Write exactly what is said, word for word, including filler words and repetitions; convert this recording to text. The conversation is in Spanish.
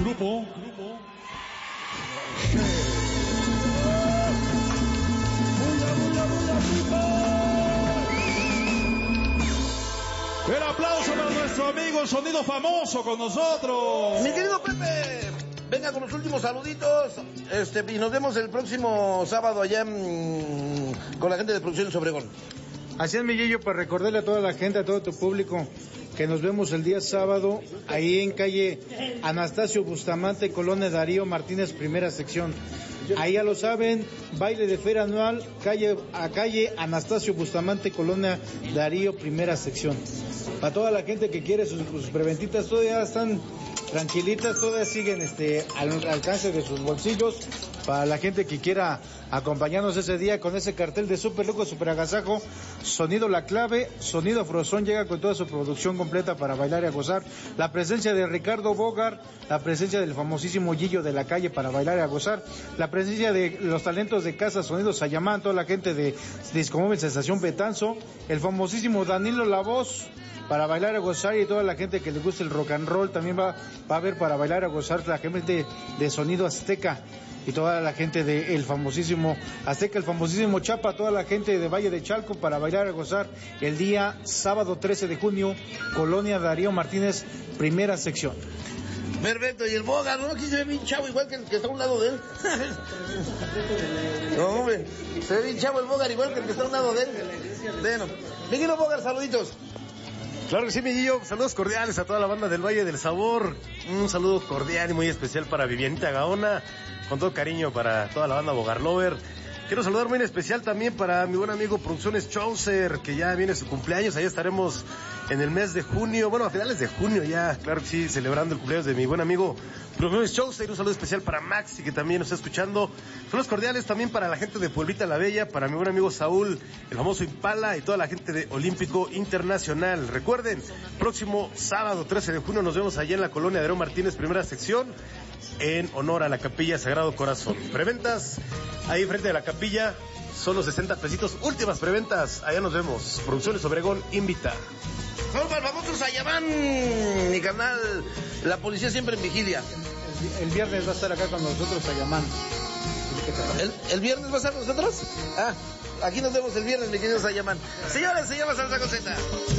Grupo. El aplauso para nuestro amigo Sonido Famoso con nosotros. Mi querido Pepe, venga con los últimos saluditos, este, y nos vemos el próximo sábado allá mmm, con la gente de Producciones Obregón. Así es, Miguelillo, para recordarle a toda la gente, a todo tu público, que nos vemos el día sábado, ahí en calle Anastasio Bustamante, Colonia Darío Martínez, primera sección. Ahí ya lo saben, baile de feria anual, calle a calle Anastasio Bustamante, Colonia Darío, primera sección. Para toda la gente que quiere sus, sus preventitas, todavía están tranquilitas, todavía siguen este al alcance de sus bolsillos. Para la gente que quiera acompañarnos ese día con ese cartel de Super Lujo, Super Agasajo, Sonido La Clave, Sonido Frozón llega con toda su producción completa para bailar y a gozar. La presencia de Ricardo Bogar, la presencia del famosísimo Gillo de la Calle para bailar y a gozar, la presencia de los talentos de Casa Sonido Sayamán, toda la gente de Discomóvil Sensación Betanzo, el famosísimo Danilo La Voz para bailar a gozar, y toda la gente que le gusta el rock and roll también va, va a ver para bailar a gozar, la gente de, de Sonido Azteca y toda la gente de el famosísimo Azteca, el famosísimo Chapa, toda la gente de Valle de Chalco para bailar a gozar el día sábado trece de junio, Colonia Darío Martínez, primera sección. Perfecto, y el Bogar, ¿no? Aquí se ve bien chavo, igual que el que está a un lado de él. No, hombre, se ve bien chavo el Bogar, igual que el que está a un lado de él. Bueno, Miguel Bogar, saluditos. Claro que sí, Miguelillo, saludos cordiales a toda la banda del Valle del Sabor, un saludo cordial y muy especial para Vivianita Gaona, con todo cariño para toda la banda Bogar Lover. Quiero saludar muy en especial también para mi buen amigo Producciones Chaucer, que ya viene su cumpleaños, ahí estaremos en el mes de junio, bueno, a finales de junio ya, claro que sí, celebrando el cumpleaños de mi buen amigo Producciones Chaucer. Un saludo especial para Maxi, que también nos está escuchando. Saludos cordiales también para la gente de Pueblita la Bella, para mi buen amigo Saúl, el famoso Impala, y toda la gente de Olímpico Internacional. Recuerden, próximo sábado trece de junio nos vemos allá en la Colonia de Aarón Martínez, primera sección, en honor a la Capilla Sagrado Corazón. Preventas, ahí frente de la capilla, solo sesenta pesitos, últimas preventas, allá nos vemos. Producciones Obregón invita. Vamos para el famoso Sayamán, mi canal, la policía siempre en vigilia. El, el viernes va a estar acá con nosotros Sayamán. ¿El, ¿El viernes va a estar con nosotros? Ah, aquí nos vemos el viernes, mi querido Sayamán. Señores, se llama Salsa Coseta.